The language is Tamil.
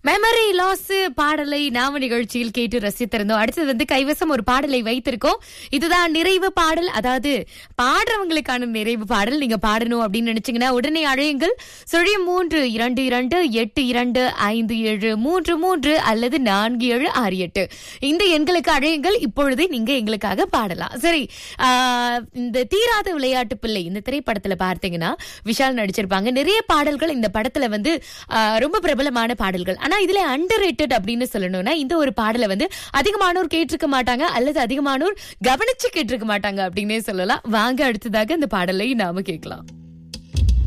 மெமரி லாஸ் பாடலை நாம நிகழ்ச்சியில் கேட்டு ரசித்திருந்தோம். அடுத்தது வந்து கைவசம் ஒரு பாடலை வைத்திருக்கோம். இதுதான் நிறைவு பாடல், அதாவது பாடுறவங்களுக்கான நிறைவு பாடல். நீங்க பாடணும் அப்படின்னு நினைச்சீங்கன்னா உடனே அழையுங்கள். 0322825733 அல்லது 4768 இந்த எண்களுக்கு அழையுங்கள். இப்பொழுதே நீங்க எங்களுக்காக பாடலாம். சரி, இந்த தீராத விளையாட்டு பிள்ளை இந்த திரைப்படத்துல பார்த்தீங்கன்னா விஷால் நடிச்சிருப்பாங்க. நிறைய பாடல்கள் இந்த படத்துல வந்து ரொம்ப பிரபலமான பாடல்கள். ஆனா இதுல அண்டர் ரேட்டட் அப்படின்னு சொல்லணும்னா இந்த ஒரு பாடலை வந்து அதிகமானோர் கேட்டிருக்க மாட்டாங்க அல்லது அதிகமானோர் கவனிச்சு கேட்டிருக்க மாட்டாங்க அப்படின்னே சொல்லலாம். வாங்க அடுத்ததாக இந்த பாடலை நாம கேட்கலாம்.